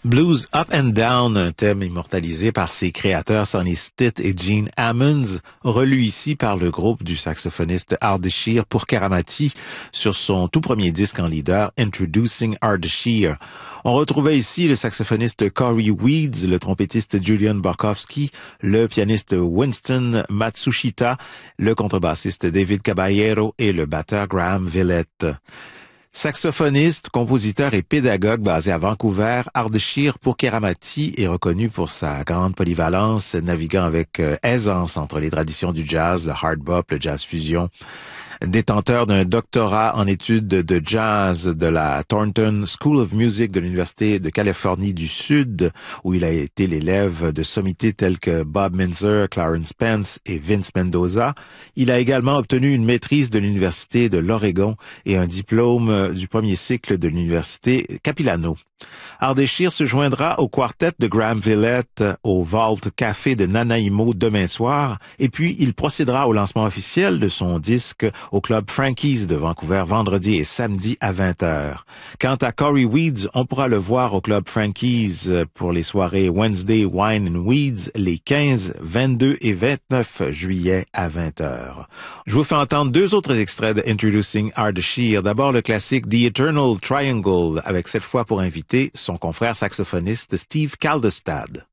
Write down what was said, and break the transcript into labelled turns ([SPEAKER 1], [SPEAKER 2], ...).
[SPEAKER 1] Blues Up and Down, un thème immortalisé par ses créateurs Sonny Stitt et Gene Ammons, relu ici par le groupe du saxophoniste Ardeshir Pourkaramati sur son tout premier disque en leader, Introducing Ardeshir. On retrouvait ici le saxophoniste Corey Weeds, le trompettiste Julian Barkowski, le pianiste Winston Matsushita, le contrebassiste David Caballero et le batteur Graham Villette. Saxophoniste, compositeur et pédagogue basé à Vancouver, Ardeshir Pourkaramati est reconnu pour sa grande polyvalence, naviguant avec aisance entre les traditions du jazz, le hard bop, le jazz fusion. Détenteur d'un doctorat en études de jazz de la Thornton School of Music de l'Université de Californie du Sud, où il a été l'élève de sommités tels que Bob Minzer, Clarence Spence et Vince Mendoza. Il a également obtenu une maîtrise de l'Université de l'Oregon et un diplôme du premier cycle de l'Université Capilano. Ardeshir se joindra au quartet de Graham Villette au Vault Café de Nanaimo demain soir, et puis il procédera au lancement officiel de son disque au Club Frankie's de Vancouver vendredi et samedi à 20h. Quant à Corey Weeds, on pourra le voir au Club Frankie's pour les soirées Wednesday Wine and Weeds les 15, 22 et 29 juillet à 20h. Je vous fais entendre deux autres extraits de Introducing Ardeshir. D'abord le classique The Eternal Triangle, avec cette fois pour invité son confrère saxophoniste Steve Kaldestad.